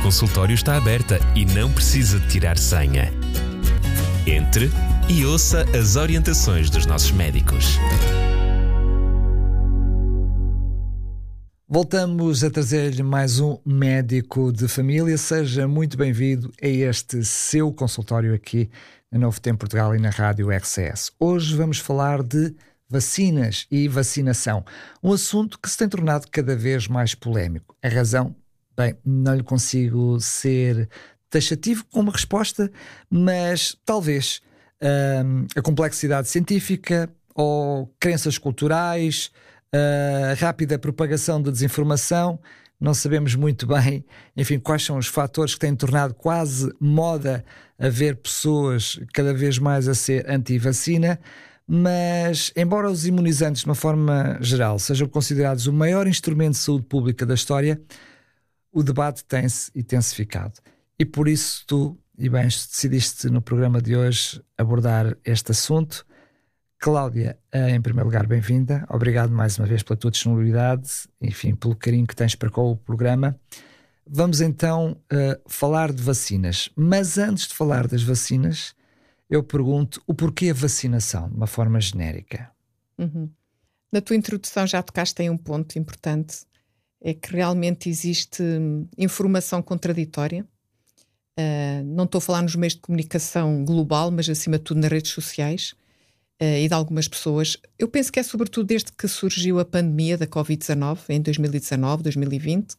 consultório está aberta e não precisa de tirar senha. Entre e ouça as orientações dos nossos médicos. Voltamos a trazer-lhe mais um médico de família. Seja muito bem-vindo a este seu consultório aqui na Novo Tempo Portugal e na Rádio RCS. Hoje vamos falar de vacinas e vacinação, um assunto que se tem tornado cada vez mais polémico. A razão? Bem, não lhe consigo ser taxativo com uma resposta, mas talvez a complexidade científica ou crenças culturais, a rápida propagação da desinformação. Não sabemos muito bem, enfim, quais são os fatores que têm tornado quase moda a ver pessoas cada vez mais a ser anti-vacina. Mas, embora os imunizantes, de uma forma geral, sejam considerados o maior instrumento de saúde pública da história, o debate tem-se intensificado. E por isso tu, e bem, decidiste no programa de hoje abordar este assunto. Cláudia, em primeiro lugar, bem-vinda. Obrigado mais uma vez pela tua disponibilidade, enfim, pelo carinho que tens para com o programa. Vamos então falar de vacinas. Mas antes de falar das vacinas, eu pergunto o porquê a vacinação, de uma forma genérica. Na tua introdução já tocaste em um ponto importante, é que realmente existe informação contraditória. Não estou a falar nos meios de comunicação global, mas acima de tudo nas redes sociais e de algumas pessoas. Eu penso que é sobretudo desde que surgiu a pandemia da Covid-19, em 2019, 2020,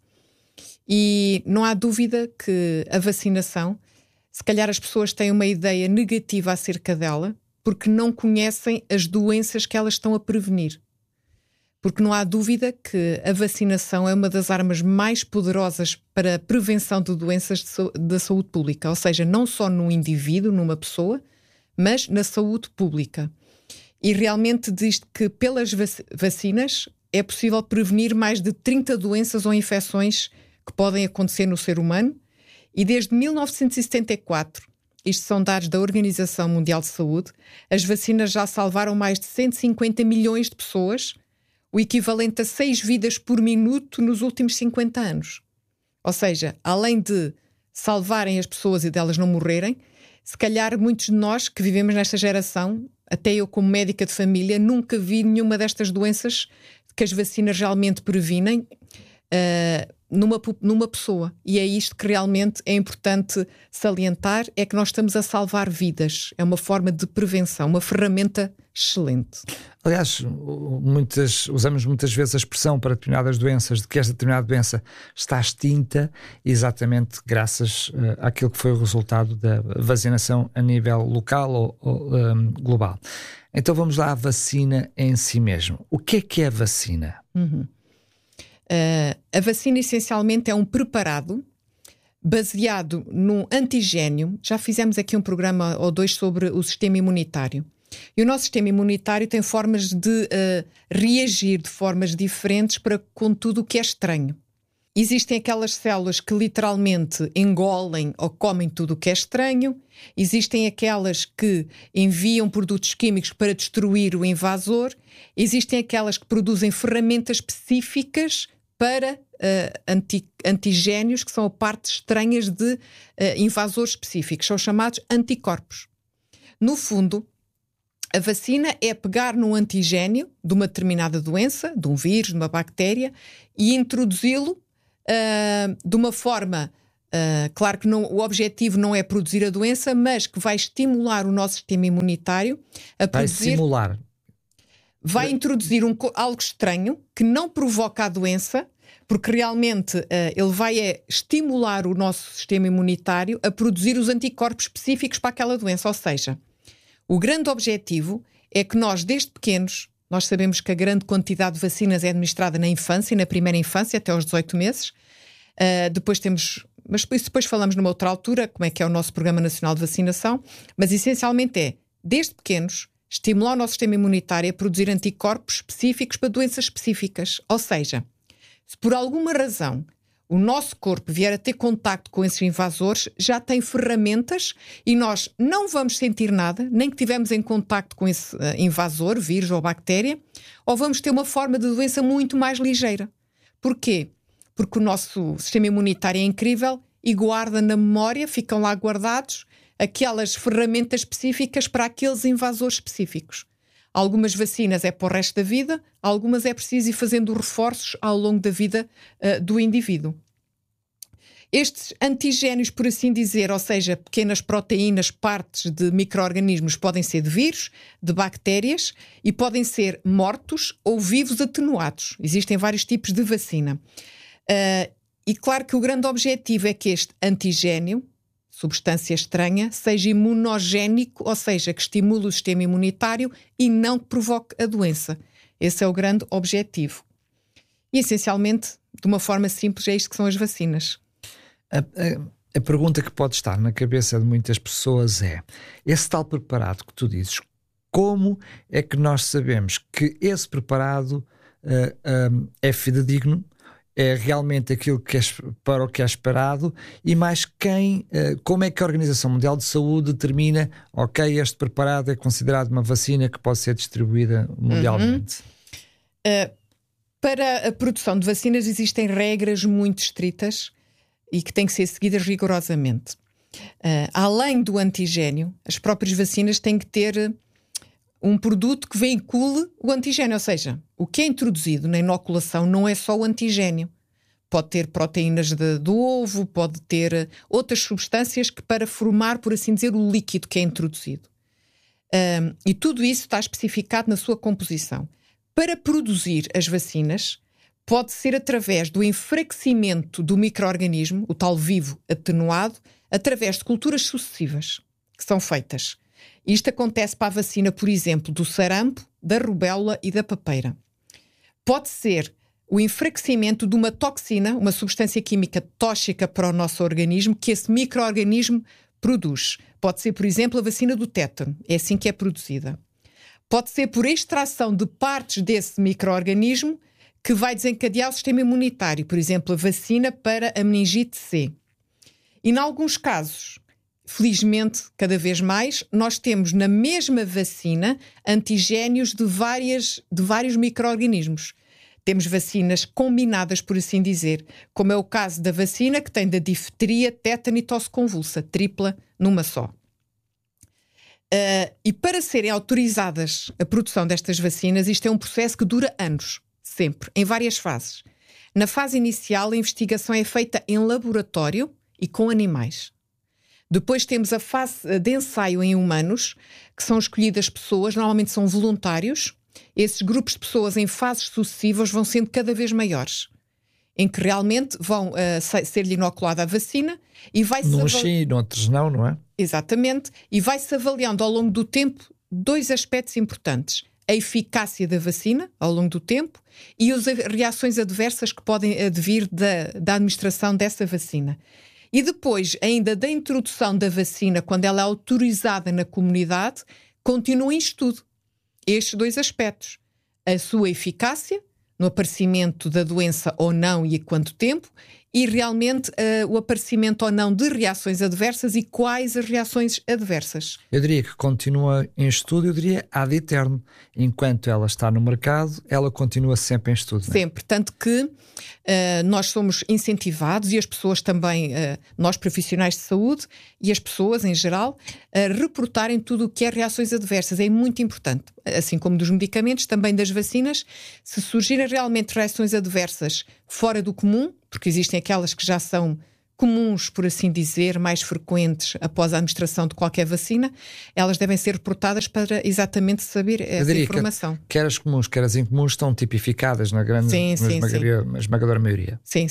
e não há dúvida que a vacinação, se calhar as pessoas têm uma ideia negativa acerca dela porque não conhecem as doenças que elas estão a prevenir. Porque não há dúvida que a vacinação é uma das armas mais poderosas para a prevenção de doenças da saúde pública. Ou seja, não só no indivíduo, numa pessoa, mas na saúde pública. E realmente diz que pelas vacinas é possível prevenir mais de 30 doenças ou infecções que podem acontecer no ser humano. E desde 1974, isto são dados da Organização Mundial de Saúde, as vacinas já salvaram mais de 150 milhões de pessoas, o equivalente a 6 vidas por minuto nos últimos 50 anos. Ou seja, além de salvarem as pessoas e delas não morrerem, se calhar muitos de nós que vivemos nesta geração, até eu como médica de família, nunca vi nenhuma destas doenças que as vacinas realmente previnem numa pessoa. E é isto que realmente é importante salientar, é que nós estamos a salvar vidas. É uma forma de prevenção, uma ferramenta excelente. Aliás, usamos muitas vezes a expressão para determinadas doenças de que esta determinada doença está extinta, exatamente graças àquilo que foi o resultado da vacinação a nível local ou global. Então vamos lá à vacina em si mesmo. O que é a vacina? A vacina essencialmente é um preparado baseado num antigénio. Já fizemos aqui um programa ou dois sobre o sistema imunitário. E o nosso sistema imunitário tem formas de reagir de formas diferentes para com tudo o que é estranho. Existem aquelas células que literalmente engolem ou comem tudo o que é estranho. Existem aquelas que enviam produtos químicos para destruir o invasor. Existem aquelas que produzem ferramentas específicas para antigénios, que são partes estranhas de invasores específicos. São chamados anticorpos. No fundo, a vacina é pegar num antigénio de uma determinada doença, de um vírus, de uma bactéria, e introduzi-lo de uma forma, claro que o objetivo não é produzir a doença, mas que vai estimular o nosso sistema imunitário a produzir... Vai introduzir algo estranho que não provoca a doença, porque realmente ele vai estimular o nosso sistema imunitário a produzir os anticorpos específicos para aquela doença. Ou seja, o grande objetivo é que nós, desde pequenos, nós sabemos que a grande quantidade de vacinas é administrada na infância, na primeira infância, até aos 18 meses. Depois temos... Mas isso depois falamos numa outra altura, como é que é o nosso Programa Nacional de Vacinação. Mas essencialmente desde pequenos, estimular o nosso sistema imunitário a produzir anticorpos específicos para doenças específicas. Ou seja, se por alguma razão o nosso corpo vier a ter contacto com esses invasores, já tem ferramentas e nós não vamos sentir nada, nem que tivemos em contacto com esse invasor, vírus ou bactéria, ou vamos ter uma forma de doença muito mais ligeira. Porquê? Porque o nosso sistema imunitário é incrível e guarda na memória, ficam lá guardados aquelas ferramentas específicas para aqueles invasores específicos. Algumas vacinas é para o resto da vida, algumas é preciso ir fazendo reforços ao longo da vida do indivíduo. Estes antigénios, por assim dizer, ou seja, pequenas proteínas, partes de micro-organismos, podem ser de vírus, de bactérias e podem ser mortos ou vivos atenuados. Existem vários tipos de vacina. E claro que o grande objetivo é que este antigénio, substância estranha, seja imunogénico, ou seja, que estimule o sistema imunitário e não que provoque a doença. Esse é o grande objetivo. E, essencialmente, de uma forma simples, é isto que são as vacinas. A pergunta que pode estar na cabeça de muitas pessoas é: esse tal preparado que tu dizes, como é que nós sabemos que esse preparado é fidedigno, é realmente aquilo que para o que é esperado, e mais como é que a Organização Mundial de Saúde determina, ok, este preparado é considerado uma vacina que pode ser distribuída mundialmente? Para a produção de vacinas existem regras muito estritas e que têm que ser seguidas rigorosamente. Além do antigénio, as próprias vacinas têm que ter um produto que veicule o antigénio, ou seja, o que é introduzido na inoculação não é só o antigénio. Pode ter proteínas do ovo, pode ter outras substâncias que para formar, por assim dizer, o líquido que é introduzido. E tudo isso está especificado na sua composição. Para produzir as vacinas, pode ser através do enfraquecimento do micro-organismo, o tal vivo atenuado, através de culturas sucessivas que são feitas. Isto acontece para a vacina, por exemplo, do sarampo, da rubéola e da papeira. Pode ser o enfraquecimento de uma toxina, uma substância química tóxica para o nosso organismo, que esse micro-organismo produz. Pode ser, por exemplo, a vacina do tétano. É assim que é produzida. Pode ser por extração de partes desse micro-organismo que vai desencadear o sistema imunitário, por exemplo, a vacina para a meningite C. E, em alguns casos, felizmente, cada vez mais, nós temos na mesma vacina antigénios de vários micro-organismos. Temos vacinas combinadas, por assim dizer, como é o caso da vacina que tem da difteria, tétano e tosse convulsa, tripla numa só. E para serem autorizadas a produção destas vacinas, isto é um processo que dura anos. Sempre, em várias fases. Na fase inicial, a investigação é feita em laboratório e com animais. Depois temos a fase de ensaio em humanos, que são escolhidas pessoas, normalmente são voluntários. Esses grupos de pessoas em fases sucessivas vão sendo cada vez maiores, em que realmente vão ser-lhe inoculada a vacina e vai-se... Uns sim, noutros não é? Exatamente. E vai-se avaliando ao longo do tempo dois aspectos importantes: a eficácia da vacina ao longo do tempo e as reações adversas que podem advir da administração dessa vacina. E depois, ainda da introdução da vacina, quando ela é autorizada na comunidade, continua em estudo estes dois aspectos: a sua eficácia, no aparecimento da doença ou não e a quanto tempo, e realmente o aparecimento ou não de reações adversas e quais as reações adversas. Eu diria que continua em estudo, eu diria ad eterno. Enquanto ela está no mercado, ela continua sempre em estudo. Sempre, tanto que nós somos incentivados e as pessoas também, nós profissionais de saúde e as pessoas em geral, a reportarem tudo o que é reações adversas. É muito importante, assim como dos medicamentos, também das vacinas. Se surgirem realmente reações adversas fora do comum, porque existem aquelas que já são comuns, por assim dizer, mais frequentes após a administração de qualquer vacina, elas devem ser reportadas para exatamente saber essa informação. Quer as comuns, quer as incomuns estão tipificadas na grande esmagadora maioria. Sim.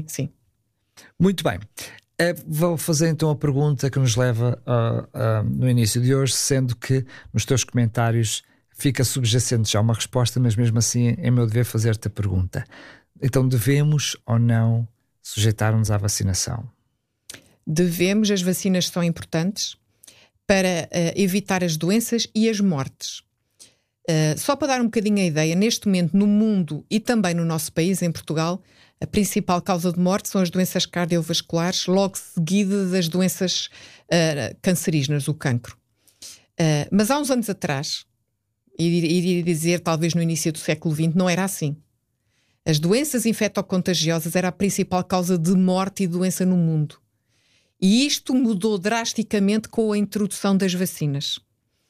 Muito bem. Vou fazer então a pergunta que nos leva no início de hoje, sendo que nos teus comentários fica subjacente já uma resposta, mas mesmo assim é meu dever fazer-te a pergunta. Então, devemos ou não sujeitar-nos à vacinação? Devemos, as vacinas são importantes para evitar as doenças e as mortes. Só para dar um bocadinho a ideia, neste momento no mundo e também no nosso país, em Portugal, a principal causa de morte são as doenças cardiovasculares, logo seguida das doenças cancerígenas, o cancro. Mas há uns anos atrás, iria dizer talvez no início do século XX, não era assim. As doenças infectocontagiosas era a principal causa de morte e doença no mundo. E isto mudou drasticamente com a introdução das vacinas.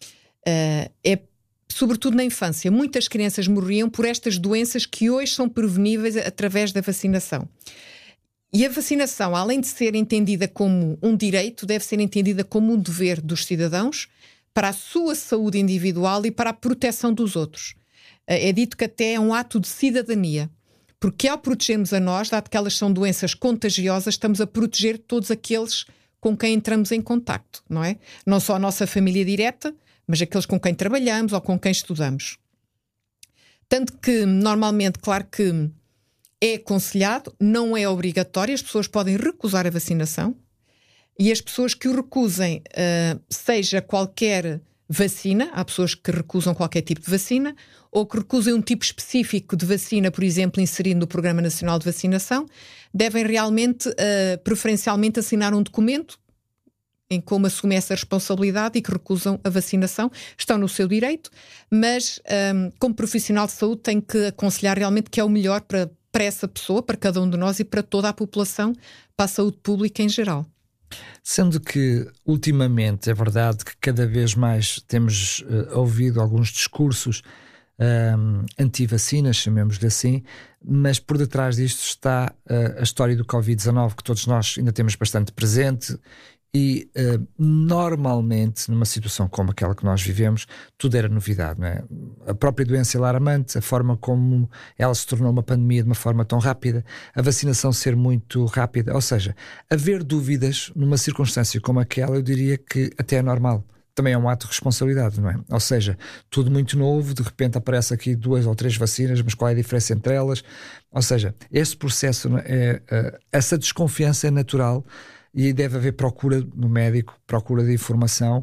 Sobretudo na infância, muitas crianças morriam por estas doenças que hoje são preveníveis através da vacinação. E a vacinação, além de ser entendida como um direito, deve ser entendida como um dever dos cidadãos para a sua saúde individual e para a proteção dos outros. É dito que até é um ato de cidadania, porque ao protegermos a nós, dado que elas são doenças contagiosas, estamos a proteger todos aqueles com quem entramos em contacto, não é? Não só a nossa família direta, mas aqueles com quem trabalhamos ou com quem estudamos. Tanto que, normalmente, claro que é aconselhado, não é obrigatório, as pessoas podem recusar a vacinação, e as pessoas que o recusem, seja qualquer vacina, há pessoas que recusam qualquer tipo de vacina, ou que recusem um tipo específico de vacina, por exemplo, inserido no Programa Nacional de Vacinação, devem realmente, preferencialmente, assinar um documento em como assumem essa responsabilidade e que recusam a vacinação. Estão no seu direito, mas como profissional de saúde tem que aconselhar realmente que é o melhor para essa pessoa, para cada um de nós e para toda a população, para a saúde pública em geral. Sendo que, ultimamente, é verdade que cada vez mais temos ouvido alguns discursos anti-vacinas, chamemos-lhe assim, mas por detrás disto está a história do Covid-19, que todos nós ainda temos bastante presente. E normalmente, numa situação como aquela que nós vivemos, tudo era novidade, não é? A própria doença alarmante, a forma como ela se tornou uma pandemia de uma forma tão rápida, a vacinação ser muito rápida, ou seja, haver dúvidas numa circunstância como aquela, eu diria que até é normal. Também é um ato de responsabilidade, não é? Ou seja, tudo muito novo, de repente aparece aqui 2 ou 3 vacinas, mas qual é a diferença entre elas? Ou seja, esse processo, essa desconfiança é natural. E deve haver procura no médico, procura de informação.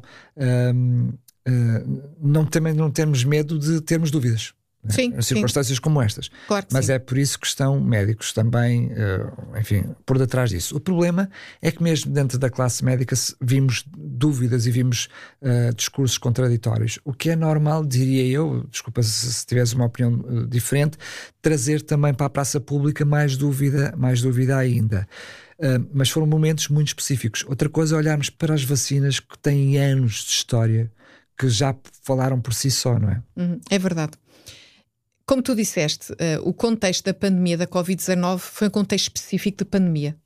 Também não temos medo de termos dúvidas. Sim, em circunstâncias como estas. Claro que mas sim. É por isso que estão médicos também, enfim, por detrás disso. O problema é que mesmo dentro da classe médica vimos dúvidas e vimos discursos contraditórios. O que é normal, diria eu, desculpa se tivesse uma opinião diferente, trazer também para a praça pública mais dúvida ainda. Mas foram momentos muito específicos. Outra coisa é olharmos para as vacinas que têm anos de história, que já falaram por si só, não é? É verdade. Como tu disseste, o contexto da pandemia da Covid-19 foi um contexto específico de pandemia.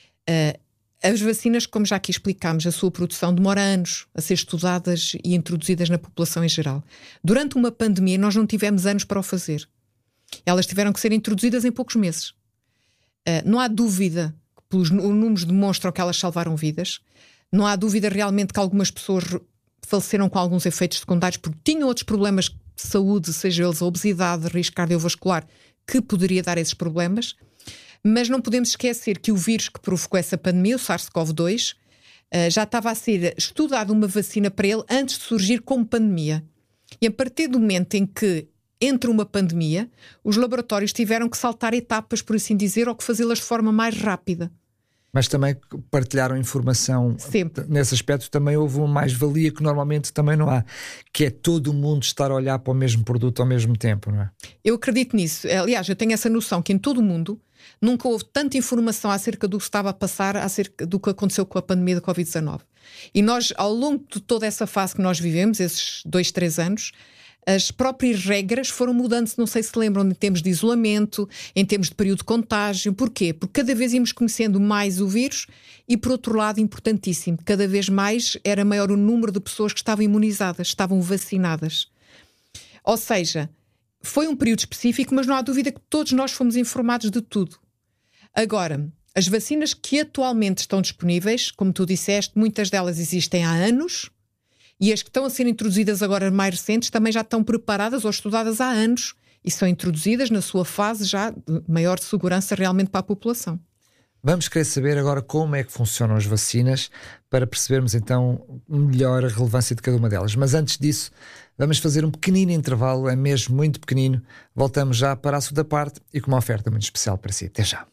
As vacinas, como já aqui explicámos, a sua produção demora anos a ser estudadas e introduzidas na população em geral. Durante uma pandemia nós não tivemos anos para o fazer. Elas tiveram que ser introduzidas em poucos meses. Não há dúvida, os números demonstram que elas salvaram vidas. Não há dúvida realmente que algumas pessoas faleceram com alguns efeitos secundários porque tinham outros problemas de saúde, seja eles a obesidade, risco cardiovascular, que poderia dar esses problemas. Mas não podemos esquecer que o vírus que provocou essa pandemia, o SARS-CoV-2, já estava a ser estudada uma vacina para ele antes de surgir como pandemia. E a partir do momento em que entra uma pandemia, os laboratórios tiveram que saltar etapas, por assim dizer, ou que fazê-las de forma mais rápida. Mas também partilharam informação. Sempre. Nesse aspecto também houve uma mais-valia que normalmente também não há, que é todo mundo estar a olhar para o mesmo produto ao mesmo tempo, não é? Eu acredito nisso. Aliás, eu tenho essa noção que em todo o mundo nunca houve tanta informação acerca do que estava a passar, acerca do que aconteceu com a pandemia da Covid-19. E nós, ao longo de toda essa fase que nós vivemos, esses 2, 3 anos, as próprias regras foram mudando, não sei se lembram, em termos de isolamento, em termos de período de contágio. Porquê? Porque cada vez íamos conhecendo mais o vírus e, por outro lado, importantíssimo, cada vez mais era maior o número de pessoas que estavam imunizadas, estavam vacinadas. Ou seja, foi um período específico, mas não há dúvida que todos nós fomos informados de tudo. Agora, as vacinas que atualmente estão disponíveis, como tu disseste, muitas delas existem há anos. E as que estão a ser introduzidas agora mais recentes também já estão preparadas ou estudadas há anos e são introduzidas na sua fase já de maior segurança realmente para a população. Vamos querer saber agora como é que funcionam as vacinas para percebermos então melhor a relevância de cada uma delas. Mas antes disso, vamos fazer um pequenino intervalo, é mesmo muito pequenino. Voltamos já para a segunda parte e com uma oferta muito especial para si. Até já.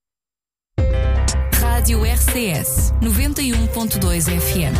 Rádio RCS 91.2 FM.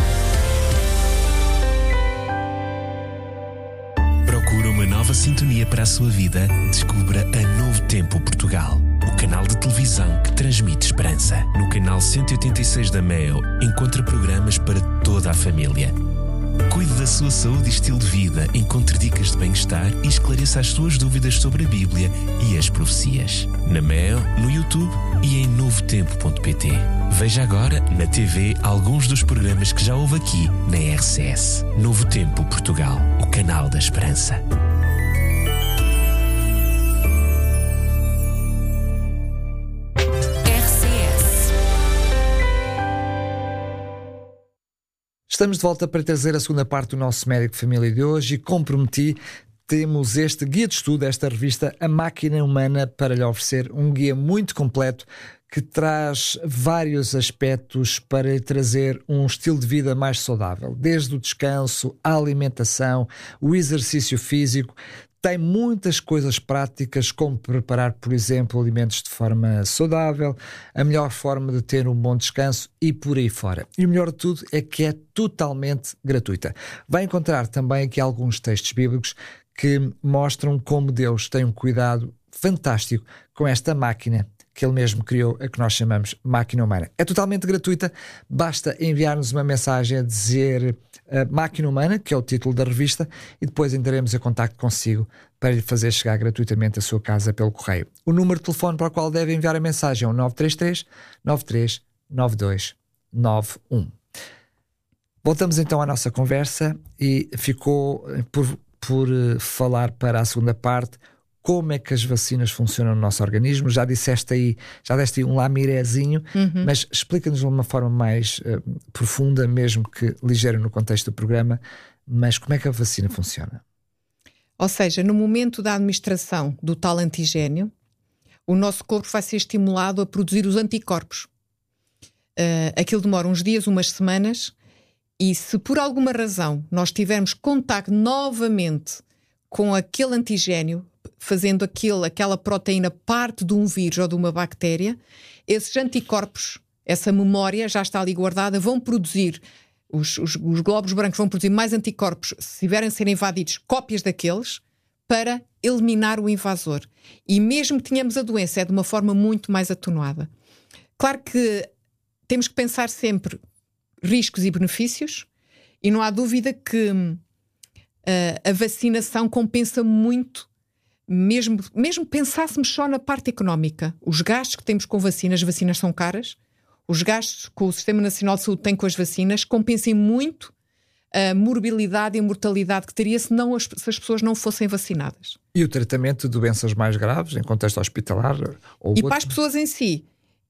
Procura uma nova sintonia para a sua vida? Descubra a Novo Tempo Portugal, o canal de televisão que transmite esperança. No canal 186 da Mel, encontra programas para toda a família. Cuide da sua saúde e estilo de vida, encontre dicas de bem-estar e esclareça as suas dúvidas sobre a Bíblia e as profecias. Na Mel, no YouTube e em novotempo.pt. Veja agora na TV alguns dos programas que já houve aqui na RCS. Novo Tempo Portugal, o canal da esperança. Estamos de volta para trazer a segunda parte do nosso Médico de Família de hoje e, como prometi, temos este guia de estudo, esta revista A Máquina Humana, para lhe oferecer um guia muito completo que traz vários aspectos para lhe trazer um estilo de vida mais saudável, desde o descanso, a alimentação, o exercício físico. Tem muitas coisas práticas, como preparar, por exemplo, alimentos de forma saudável, a melhor forma de ter um bom descanso e por aí fora. E o melhor de tudo é que é totalmente gratuita. Vai encontrar também aqui alguns textos bíblicos que mostram como Deus tem um cuidado fantástico com esta máquina que Ele mesmo criou, a que nós chamamos Máquina Humana. É totalmente gratuita, basta enviar-nos uma mensagem a dizer Máquina Humana, que é o título da revista, e depois entraremos em contacto consigo para lhe fazer chegar gratuitamente à sua casa pelo correio. O número de telefone para o qual deve enviar a mensagem é o 933 93 92 91. Voltamos então à nossa conversa e ficou por falar para a segunda parte como é que as vacinas funcionam no nosso organismo. Já deste aí um lamirezinho, mas explica-nos de uma forma mais profunda, mesmo que ligeira no contexto do programa, mas como é que a vacina funciona? Ou seja, no momento da administração do tal antigénio, o nosso corpo vai ser estimulado a produzir os anticorpos. Aquilo demora uns dias, umas semanas, e se por alguma razão nós tivermos contacto novamente com aquele antigénio, fazendo aquela proteína parte de um vírus ou de uma bactéria, esses anticorpos, essa memória já está ali guardada, vão produzir, os glóbulos brancos vão produzir mais anticorpos, se tiverem a ser invadidos, cópias daqueles, para eliminar o invasor. E mesmo que tenhamos a doença, é de uma forma muito mais atenuada. Claro que temos que pensar sempre riscos e benefícios, e não há dúvida que a vacinação compensa muito. Mesmo pensássemos só na parte económica, os gastos que temos com vacinas, as vacinas são caras, os gastos que o Sistema Nacional de Saúde tem com as vacinas compensem muito a morbilidade e a mortalidade que teria se as pessoas não fossem vacinadas. E o tratamento de doenças mais graves em contexto hospitalar? Para as pessoas em si,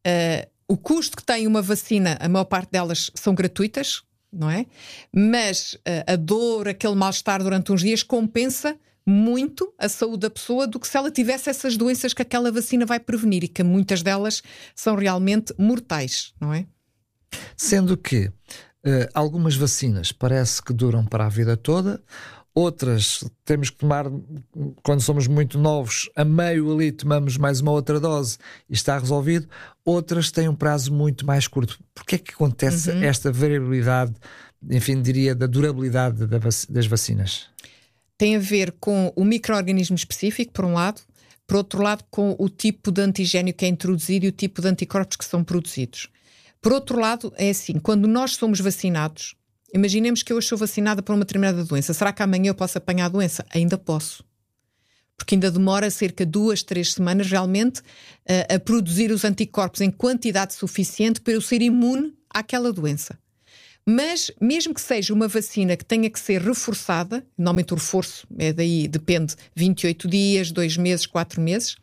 o custo que tem uma vacina, a maior parte delas são gratuitas, não é? Mas a dor, aquele mal-estar durante uns dias compensa muito a saúde da pessoa do que se ela tivesse essas doenças que aquela vacina vai prevenir e que muitas delas são realmente mortais, não é? Sendo que algumas vacinas parece que duram para a vida toda, outras temos que tomar quando somos muito novos, a meio ali tomamos mais uma outra dose e está resolvido, outras têm um prazo muito mais curto. Porquê é que acontece esta variabilidade, enfim, diria, da durabilidade das vacinas? Tem a ver com o micro-organismo específico, por um lado, por outro lado, com o tipo de antigénio que é introduzido e o tipo de anticorpos que são produzidos. Por outro lado, é assim, quando nós somos vacinados, imaginemos que eu hoje sou vacinada para uma determinada doença. Será que amanhã eu posso apanhar a doença? Ainda posso. Porque ainda demora cerca de 2-3 semanas realmente a produzir os anticorpos em quantidade suficiente para eu ser imune àquela doença. Mas, mesmo que seja uma vacina que tenha que ser reforçada, normalmente o reforço depende 28 dias, 2 meses, 4 meses,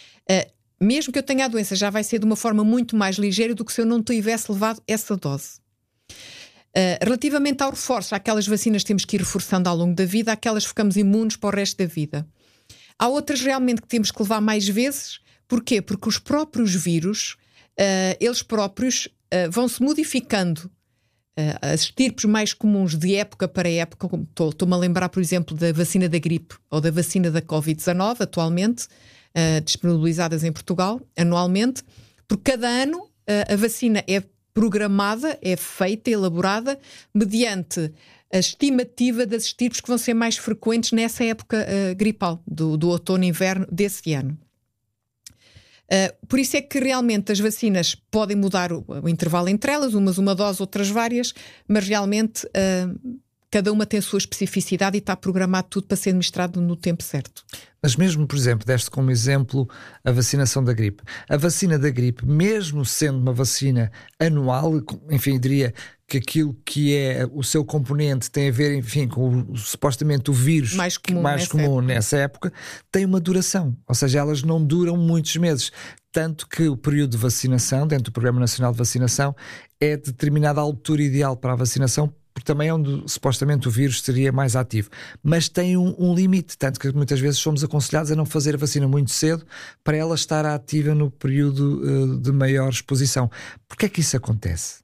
mesmo que eu tenha a doença, já vai ser de uma forma muito mais ligeira do que se eu não tivesse levado essa dose. Relativamente ao reforço, aquelas vacinas que temos que ir reforçando ao longo da vida, aquelas ficamos imunes para o resto da vida. Há outras realmente que temos que levar mais vezes. Porquê? Porque os próprios vírus, eles próprios vão-se modificando. As estirpes mais comuns de época para época, como estou-me a lembrar, por exemplo, da vacina da gripe ou da vacina da Covid-19, atualmente, disponibilizadas em Portugal, anualmente, porque cada ano a vacina é programada, é feita, elaborada, mediante a estimativa das estirpes que vão ser mais frequentes nessa época gripal, do outono e inverno desse ano. Por isso é que realmente as vacinas podem mudar o intervalo entre elas, umas uma dose, outras várias, mas realmente cada uma tem a sua especificidade e está programado tudo para ser administrado no tempo certo. Mas mesmo, por exemplo, deste como exemplo a vacinação da gripe. A vacina da gripe, mesmo sendo uma vacina anual, enfim, diria que aquilo que é o seu componente tem a ver, enfim, com supostamente o vírus mais comum nessa época, tem uma duração. Ou seja, elas não duram muitos meses. Tanto que o período de vacinação, dentro do Programa Nacional de Vacinação, é determinada a altura ideal para a vacinação, porque também é onde supostamente o vírus seria mais ativo. Mas tem um limite, tanto que muitas vezes somos aconselhados a não fazer a vacina muito cedo para ela estar ativa no período de maior exposição. Porquê é que isso acontece?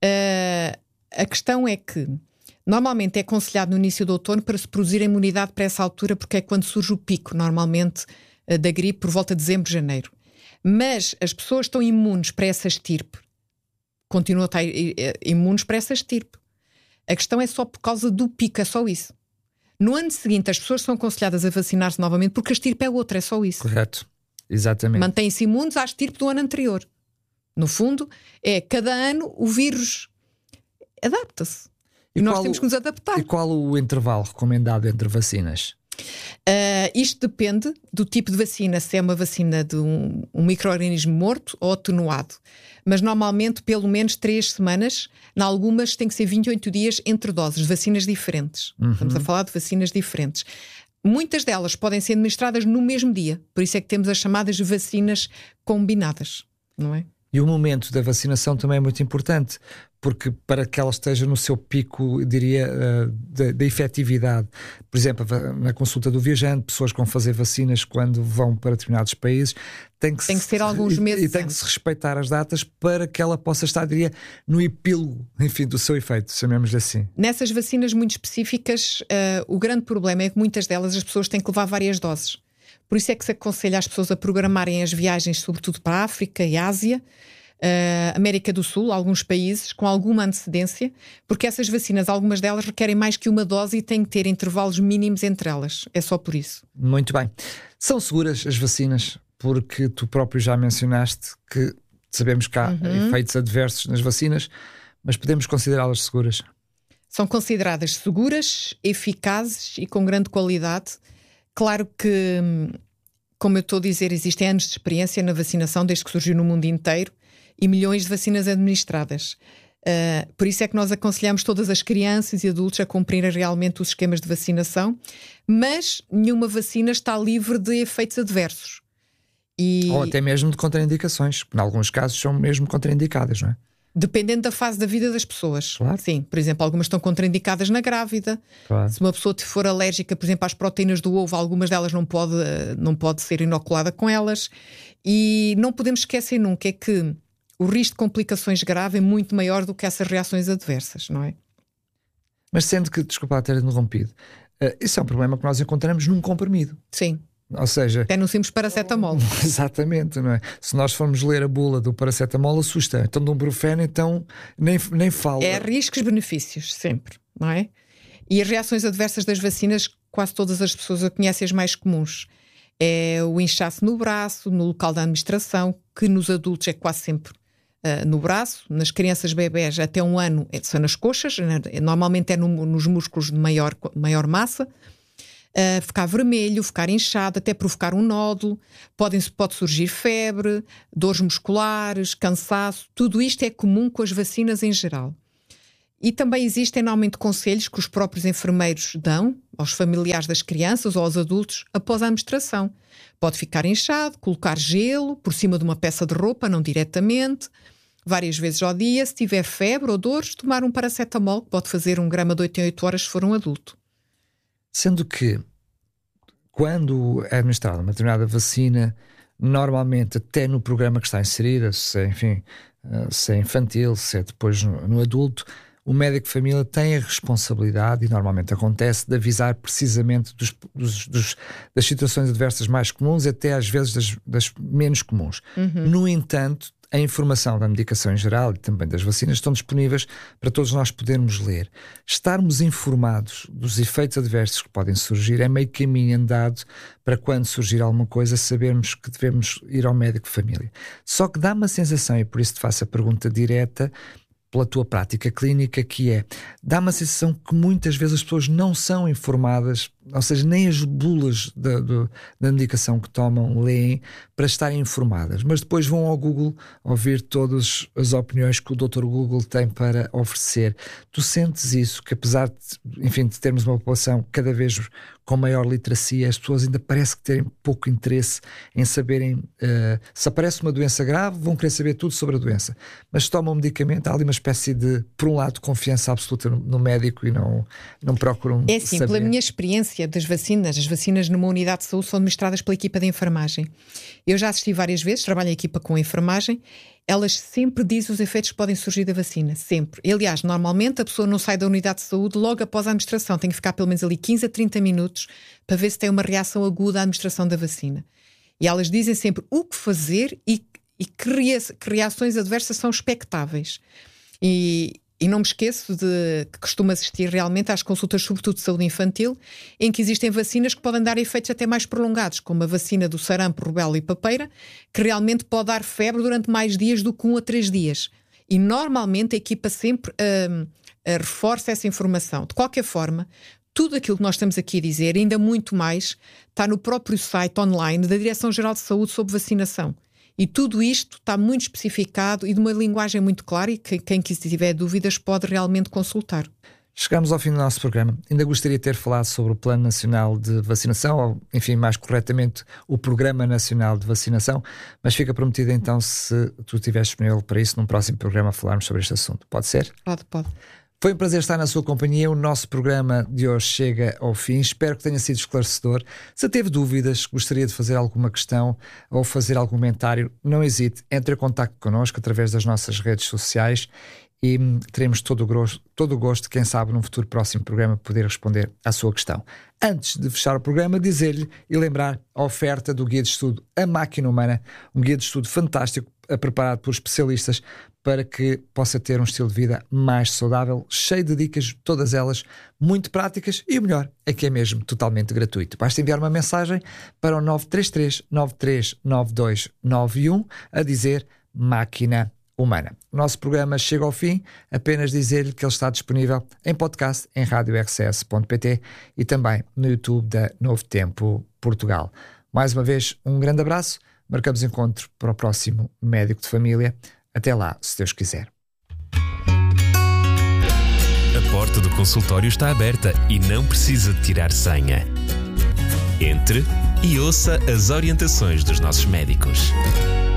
A questão é que normalmente é aconselhado no início do outono para se produzir a imunidade para essa altura, porque é quando surge o pico, normalmente, da gripe por volta de dezembro, janeiro. Mas as pessoas estão imunes para essa estirpe, continuam a estar imunes para essa estirpe. A questão é só por causa do pico, é só isso. No ano seguinte as pessoas são aconselhadas a vacinar-se novamente porque a estirpe é outra, é só isso. Correto, exatamente. Mantêm-se imunes à estirpe do ano anterior. No fundo, cada ano o vírus adapta-se. E nós temos que nos adaptar. E qual o intervalo recomendado entre vacinas? Isto depende do tipo de vacina, se é uma vacina de um micro-organismo morto ou atenuado. Mas normalmente pelo menos 3 semanas, em algumas tem que ser 28 dias entre doses de vacinas diferentes. Estamos a falar de vacinas diferentes. Muitas delas podem ser administradas no mesmo dia, por isso é que temos as chamadas vacinas combinadas, não é? E o momento da vacinação também é muito importante, porque para que ela esteja no seu pico, diria, da efetividade. Por exemplo, na consulta do viajante, pessoas que vão fazer vacinas quando vão para determinados países, tem que ser alguns meses e tem que se respeitar as datas para que ela possa estar, diria, no epílogo, enfim, do seu efeito, chamemos assim. Nessas vacinas muito específicas, o grande problema é que muitas delas as pessoas têm que levar várias doses. Por isso é que se aconselha as pessoas a programarem as viagens, sobretudo para a África e Ásia, América do Sul, alguns países, com alguma antecedência, porque essas vacinas, algumas delas requerem mais que uma dose e têm que ter intervalos mínimos entre elas. É só por isso. Muito bem. São seguras as vacinas? Porque tu próprio já mencionaste que sabemos que há efeitos adversos nas vacinas, mas podemos considerá-las seguras? São consideradas seguras, eficazes e com grande qualidade. Claro que, como eu estou a dizer, existem anos de experiência na vacinação desde que surgiu no mundo inteiro e milhões de vacinas administradas. Por isso é que nós aconselhamos todas as crianças e adultos a cumprirem realmente os esquemas de vacinação, mas nenhuma vacina está livre de efeitos adversos. Ou até mesmo de contraindicações. Em alguns casos são mesmo contraindicadas, não é? Dependendo da fase da vida das pessoas. Claro. Sim, por exemplo, algumas estão contraindicadas na grávida. Claro. Se uma pessoa for alérgica, por exemplo, às proteínas do ovo, algumas delas não pode ser inoculada com elas. E não podemos esquecer nunca que o risco de complicações grave é muito maior do que essas reações adversas, não é? Mas sendo que, desculpa ter interrompido, isso é um problema que nós encontramos num comprimido. Sim. Ou seja... até no simples paracetamol. Exatamente, não é? Se nós formos ler a bula do paracetamol, assusta. Então, de um Brufen, então, nem fala. É riscos-benefícios, sempre, não é? E as reações adversas das vacinas, quase todas as pessoas a conhecem as mais comuns. É o inchaço no braço, no local da administração, que nos adultos é quase sempre no braço. Nas crianças bebés, até 1 ano, são nas coxas. Normalmente é nos músculos de maior massa. Ficar vermelho, ficar inchado, até provocar um nódulo, pode surgir febre, dores musculares, cansaço. Tudo isto é comum com as vacinas em geral. E também existem normalmente conselhos que os próprios enfermeiros dão aos familiares das crianças ou aos adultos após a administração. Pode ficar inchado, colocar gelo por cima de uma peça de roupa, não diretamente, várias vezes ao dia. Se tiver febre ou dores, tomar um paracetamol, que pode fazer 1 grama de 8 em 8 horas se for um adulto. Sendo que, quando é administrada uma determinada vacina, normalmente até no programa que está inserida, se é infantil, se é depois no adulto, o médico de família tem a responsabilidade, e normalmente acontece, de avisar precisamente das situações adversas mais comuns, até às vezes das menos comuns. No entanto, a informação da medicação em geral e também das vacinas estão disponíveis para todos nós podermos ler. Estarmos informados dos efeitos adversos que podem surgir é meio caminho andado para, quando surgir alguma coisa, sabermos que devemos ir ao médico de família. Só que dá uma sensação, e por isso te faço a pergunta direta, pela tua prática clínica, que é, dá uma sensação que muitas vezes as pessoas não são informadas, ou seja, nem as bulas da medicação que tomam leem para estarem informadas, mas depois vão ao Google ouvir todas as opiniões que o Dr. Google tem para oferecer. Tu sentes isso, que apesar de termos uma população cada vez com maior literacia, as pessoas ainda parece que terem pouco interesse em saberem, se aparece uma doença grave, vão querer saber tudo sobre a doença, mas se tomam um medicamento, há ali uma espécie de, por um lado, confiança absoluta no médico e não procuram saber. É assim, pela minha experiência das vacinas, as vacinas numa unidade de saúde são administradas pela equipa de enfermagem. Eu já assisti várias vezes, trabalho em equipa com enfermagem, elas sempre dizem os efeitos que podem surgir da vacina, sempre. E, aliás, normalmente a pessoa não sai da unidade de saúde logo após a administração, tem que ficar pelo menos ali 15 a 30 minutos para ver se tem uma reação aguda à administração da vacina. E elas dizem sempre o que fazer e que reações adversas são expectáveis. E não me esqueço de que costumo assistir realmente às consultas, sobretudo de saúde infantil, em que existem vacinas que podem dar efeitos até mais prolongados, como a vacina do sarampo, rubéola e papeira, que realmente pode dar febre durante mais dias do que 1 a 3 dias. E normalmente a equipa sempre reforça essa informação. De qualquer forma, tudo aquilo que nós estamos aqui a dizer, ainda muito mais, está no próprio site online da Direção-Geral de Saúde sobre vacinação. E tudo isto está muito especificado e de uma linguagem muito clara, e quem tiver dúvidas pode realmente consultar. Chegamos ao fim do nosso programa. Ainda gostaria de ter falado sobre o Plano Nacional de Vacinação, ou, enfim, mais corretamente, o Programa Nacional de Vacinação, mas fica prometido então, se tu estiveres disponível para isso, num próximo programa falarmos sobre este assunto. Pode ser? Pode. Foi um prazer estar na sua companhia. O nosso programa de hoje chega ao fim. Espero que tenha sido esclarecedor. Se teve dúvidas, gostaria de fazer alguma questão ou fazer algum comentário, não hesite, entre em contacto connosco através das nossas redes sociais e teremos todo o gosto, quem sabe, num futuro próximo programa, poder responder à sua questão. Antes de fechar o programa, dizer-lhe e lembrar a oferta do Guia de Estudo A Máquina Humana, um guia de estudo fantástico, preparado por especialistas para que possa ter um estilo de vida mais saudável, cheio de dicas, todas elas muito práticas, e o melhor é que é mesmo totalmente gratuito. Basta enviar uma mensagem para o 933 939291 a dizer Máquina Humana. O nosso programa chega ao fim, apenas dizer-lhe que ele está disponível em podcast em radiorcs.pt e também no YouTube da Novo Tempo Portugal. Mais uma vez, um grande abraço, marcamos encontro para o próximo Médico de Família. Até lá, se Deus quiser. A porta do consultório está aberta e não precisa de tirar senha. Entre e ouça as orientações dos nossos médicos.